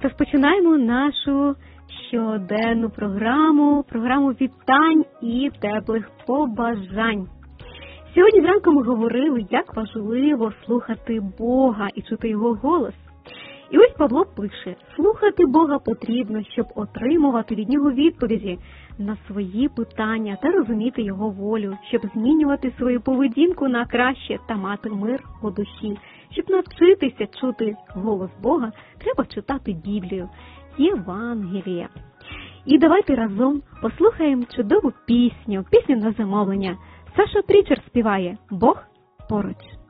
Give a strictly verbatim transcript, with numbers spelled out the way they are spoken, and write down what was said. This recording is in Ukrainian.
Розпочинаємо нашу щоденну програму, програму вітань і теплих побажань. Сьогодні зранку ми говорили, як важливо слухати Бога і чути Його голос. І ось Павло пише, слухати Бога потрібно, щоб отримувати від Нього відповіді на свої питання та розуміти Його волю, щоб змінювати свою поведінку на краще та мати мир у душі. Щоб навчитися чути голос Бога, треба читати Біблію, Євангелія. І давайте разом послухаємо чудову пісню, пісню на замовлення. Саша Трічер співає «Бог поруч».